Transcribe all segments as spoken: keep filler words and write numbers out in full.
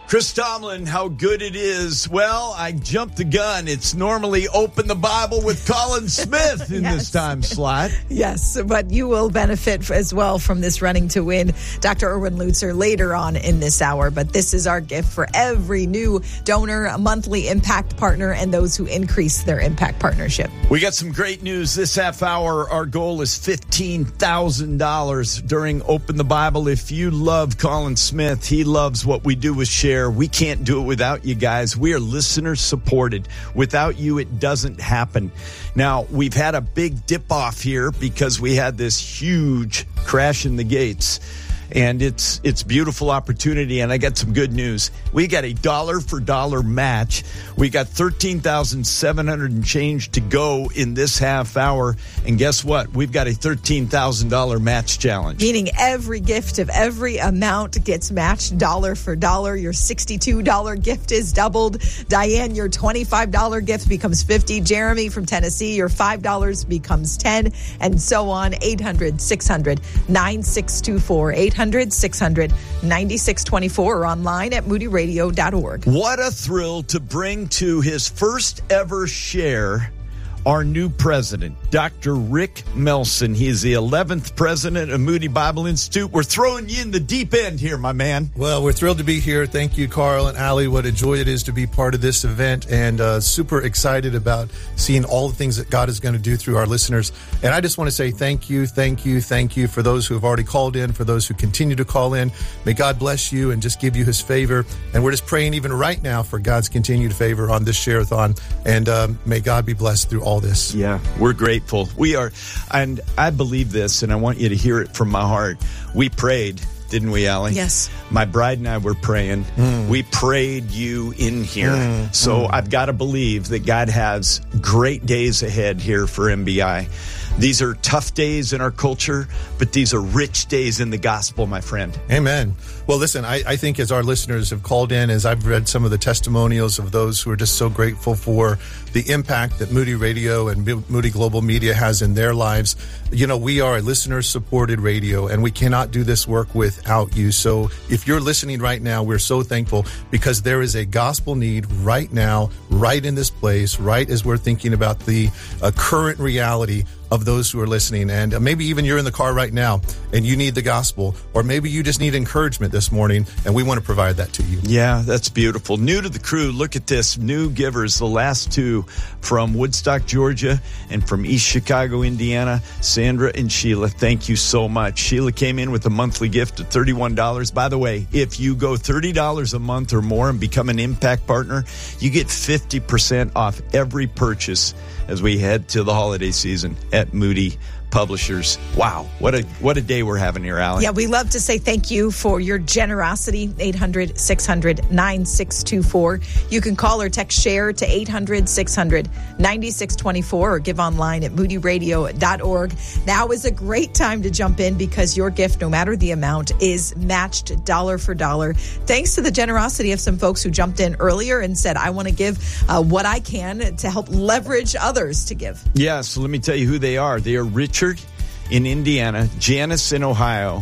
Chris Tomlin, how good it is. Well, I jumped the gun. It's normally Open the Bible with Colin Smith in yes. this time slot. Yes, but you will benefit as well from this Running to Win, Doctor Erwin Lutzer, later on in this hour. But this is our gift for every new donor, a monthly impact partner, and those who increase their impact partnership. We got some great news this half hour. Our goal is fifteen thousand dollars during Open the Bible. If you love Colin Smith, he loves what we do with Share. We can't do it without you guys. We are listener supported. Without you, it doesn't happen. Now, we've had a big dip off here because we had this huge crash in the gates. And it's it's beautiful opportunity, and I got some good news. We got a dollar for dollar match. We got thirteen thousand seven hundred and change to go in this half hour. And guess what? We've got a thirteen thousand dollars match challenge. Meaning every gift of every amount gets matched dollar for dollar. Your sixty-two dollars gift is doubled. Diane, your twenty-five dollars gift becomes fifty dollars. Jeremy from Tennessee, your five dollars becomes ten dollars. And so on. eight hundred, six hundred, nine six two four. eight hundred, six hundred, ninety-six twenty-four or online at moody radio dot org. What a thrill to bring to his first ever Share our new president, Doctor Rick Melson. He is the eleventh president of Moody Bible Institute. We're throwing you in the deep end here, my man. Well, we're thrilled to be here. Thank you, Carl and Allie. What a joy it is to be part of this event, and uh, super excited about seeing all the things that God is going to do through our listeners. And I just want to say thank you, thank you, thank you for those who have already called in, for those who continue to call in. May God bless you and just give you his favor. And we're just praying even right now for God's continued favor on this Share-a-thon. And um, may God be blessed through all this. Yeah, we're grateful. We are, and I believe this, and I want you to hear it from my heart. We prayed, didn't we, Allie? Yes. My bride and I were praying. Mm. We prayed you in here. Mm. So mm. I've got to believe that God has great days ahead here for M B I. These are tough days in our culture, but these are rich days in the gospel, my friend. Amen. Well, listen, I, I think as our listeners have called in, as I've read some of the testimonials of those who are just so grateful for the impact that Moody Radio and Moody Global Media has in their lives, you know, we are a listener-supported radio, and we cannot do this work without you. So if you're listening right now, we're so thankful because there is a gospel need right now, right in this place, right as we're thinking about the uh, current reality of those who are listening. And uh, maybe even you're in the car right now and you need the gospel, or maybe you just need encouragement this morning, and we want to provide that to you. Yeah, that's beautiful. New to the crew, look at this. New givers, the last two from Woodstock, Georgia, and from East Chicago, Indiana, Sandra and Sheila. Thank you so much. Sheila came in with a monthly gift of thirty-one dollars. By the way, if you go thirty dollars a month or more and become an impact partner, you get fifty percent off every purchase as we head to the holiday season at Moody Publishers. Wow, what a what a day we're having here, Allie. Yeah, we love to say thank you for your generosity. eight hundred, six hundred, nine six two four. You can call or text SHARE to eight hundred, six hundred, ninety-six twenty-four or give online at moody radio dot org. Now is a great time to jump in because your gift, no matter the amount, is matched dollar for dollar. Thanks to the generosity of some folks who jumped in earlier and said, I want to give uh, what I can to help leverage others to give. Yeah, so let me tell you who they are. They are Richard in Indiana, Janice in Ohio,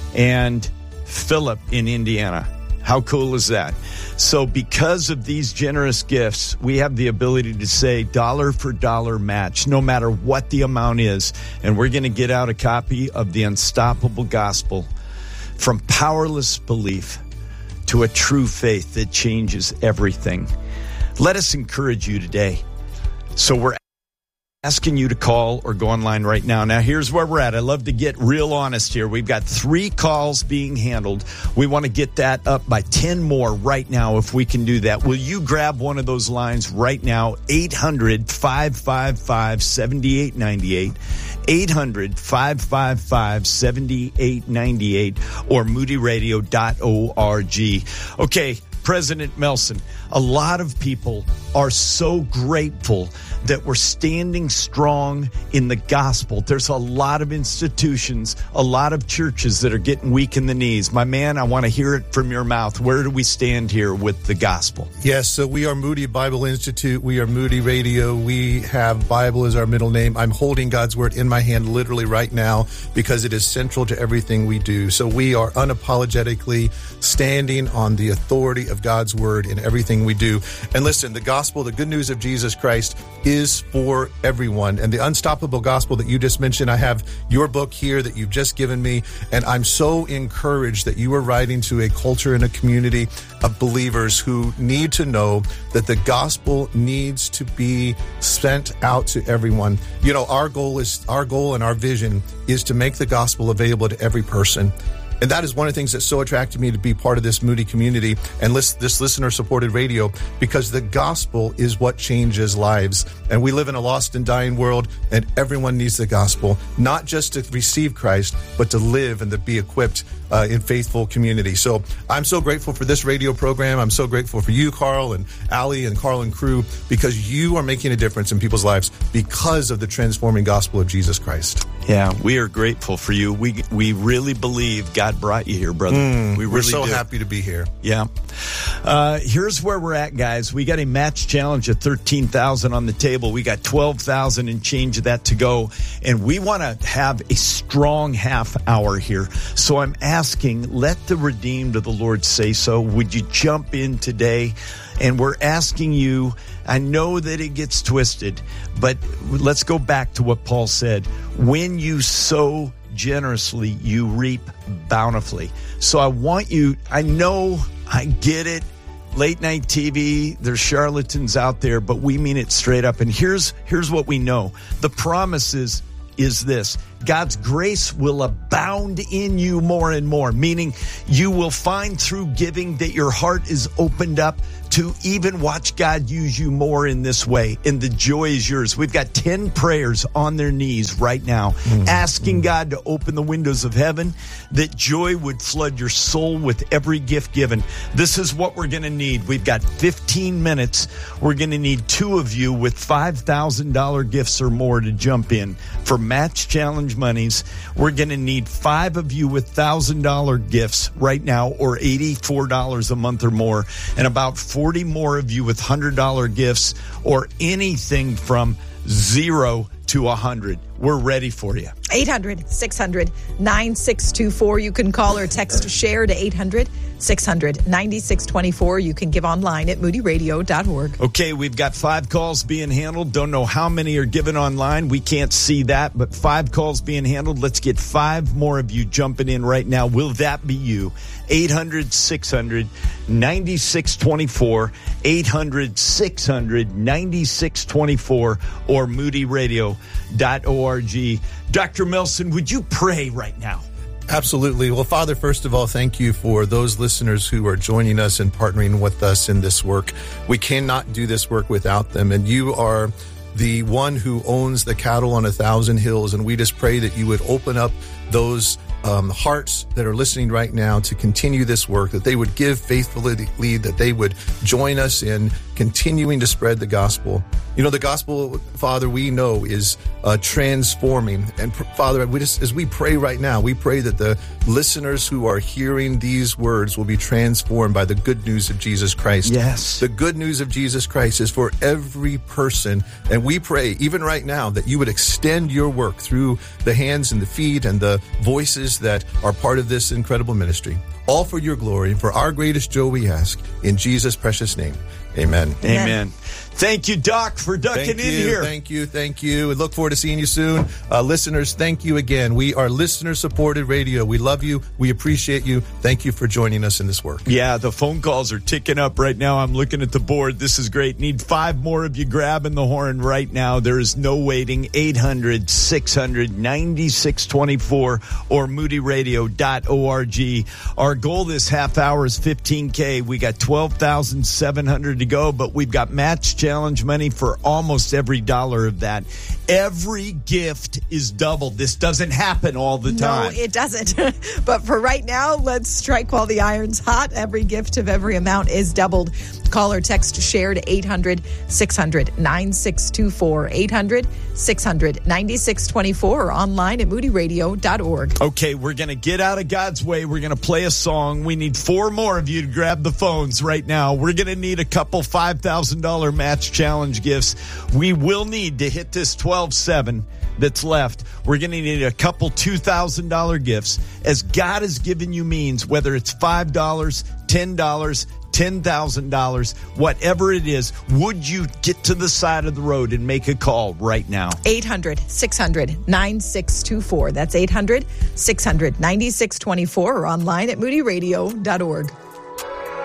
and Philip in Indiana. How cool is that? So because of these generous gifts, we have the ability to say dollar for dollar match, no matter what the amount is. And we're going to get out a copy of The Unstoppable Gospel, From Powerless Belief to a True Faith That Changes Everything. Let us encourage you today. So we're asking you to call or go online right now. Now, here's where we're at. I love to get real honest here. We've got three calls being handled. We want to get that up by ten more right now if we can do that. Will you grab one of those lines right now? eight hundred, five five five, seven eight nine eight. eight hundred, five five five, seven eight nine eight or moody radio dot org. Okay, President Melson, a lot of people are so grateful that we're standing strong in the gospel. There's a lot of institutions, a lot of churches that are getting weak in the knees. My man, I want to hear it from your mouth. Where do we stand here with the gospel? Yes, so we are Moody Bible Institute. We are Moody Radio. We have Bible as our middle name. I'm holding God's Word in my hand literally right now because it is central to everything we do. So we are unapologetically standing on the authority of God's Word in everything we do. And listen, the gospel, the good news of Jesus Christ is for everyone. And the unstoppable gospel that you just mentioned, I have your book here that you've just given me. And I'm so encouraged that you are writing to a culture and a community of believers who need to know that the gospel needs to be sent out to everyone. You know, our goal is, our goal and our vision is to make the gospel available to every person. And that is one of the things that so attracted me to be part of this Moody community and list, this listener-supported radio, because the gospel is what changes lives. And we live in a lost and dying world, and everyone needs the gospel, not just to receive Christ, but to live and to be equipped uh, in faithful community. So I'm so grateful for this radio program. I'm so grateful for you, Carl, and Allie, and Carl and crew, because you are making a difference in people's lives because of the transforming gospel of Jesus Christ. Yeah, we are grateful for you. We we really believe God brought you here, brother. Mm, we really we're so do. happy to be here. Yeah. Uh, here's where we're at, guys. We got a match challenge of thirteen thousand on the table. We got twelve thousand and change of that to go. And we want to have a strong half hour here. So I'm asking, let the redeemed of the Lord say so. Would you jump in today? And we're asking you, I know that it gets twisted, but let's go back to what Paul said. When you sow generously, you reap bountifully. So I want you, I know, I get it. Late night T V, there's charlatans out there, but we mean it straight up. And here's here's what we know. The promise is, is this. God's grace will abound in you more and more, meaning you will find through giving that your heart is opened up to even watch God use you more in this way. And the joy is yours. We've got ten prayers on their knees right now, mm. asking God to open the windows of heaven, that joy would flood your soul with every gift given. This is what we're going to need. We've got fifteen minutes. We're going to need two of you with five thousand dollars gifts or more to jump in for Match Challenge monies. We're going to need five of you with one thousand dollars gifts right now, or eighty-four dollars a month or more, and about forty more of you with one hundred dollars gifts, or anything from zero to one hundred. We're ready for you. eight hundred, six hundred, nine six two four. You can call or text share to eight hundred, six hundred, ninety-six twenty-four. You can give online at moody radio dot org. Okay, we've got five calls being handled. Don't know how many are given online. We can't see that, but five calls being handled. Let's get five more of you jumping in right now. Will that be you? eight hundred, six hundred, ninety-six twenty-four, eight hundred, six hundred, ninety-six twenty-four, or moody radio dot org. Doctor Melson, would you pray right now? Absolutely. Well, Father, first of all, thank you for those listeners who are joining us and partnering with us in this work. We cannot do this work without them, and you are the one who owns the cattle on a thousand hills, and we just pray that you would open up those um, hearts that are listening right now to continue this work, that they would give faithfully, that they would join us in continuing to spread the gospel. You know, the gospel, Father, we know is uh, transforming. And Father, we just, as we pray right now, we pray that the listeners who are hearing these words will be transformed by the good news of Jesus Christ. Yes. The good news of Jesus Christ is for every person. And we pray, even right now, that you would extend your work through the hands and the feet and the voices that are part of this incredible ministry. All for your glory and for our greatest joy we ask. In Jesus' precious name, amen. Amen. Amen. Thank you, Doc, for ducking thank in you, here. Thank you, thank you. We look forward to seeing you soon. Uh, listeners, thank you again. We are listener-supported radio. We love you. We appreciate you. Thank you for joining us in this work. Yeah, the phone calls are ticking up right now. I'm looking at the board. This is great. Need five more of you grabbing the horn right now. There is no waiting. eight hundred, six hundred, ninety-six twenty-four or moody radio dot org. Our goal this half hour is fifteen K. We got twelve thousand seven hundred to go, but we've got match challenge money for almost every dollar of that. Every gift is doubled. This doesn't happen all the time. No, it doesn't. But for right now, let's strike while the iron's hot. Every gift of every amount is doubled. Call or text share to eight hundred, six hundred, nine six two four, eight hundred, six hundred, ninety-six twenty-four, or online at moody radio dot org. Okay, we're going to get out of God's way. We're going to play a song. We need four more of you to grab the phones right now. We're going to need a couple five thousand dollars match challenge gifts. We will need to hit this twelve seven that's left. We're going to need a couple two thousand dollars gifts. As God has given you means, whether it's five dollars, ten dollars, ten thousand dollars, whatever it is, would you get to the side of the road and make a call right now? eight hundred, six hundred, nine six two four. That's eight hundred, six hundred, ninety-six twenty-four, or online at moody radio dot org.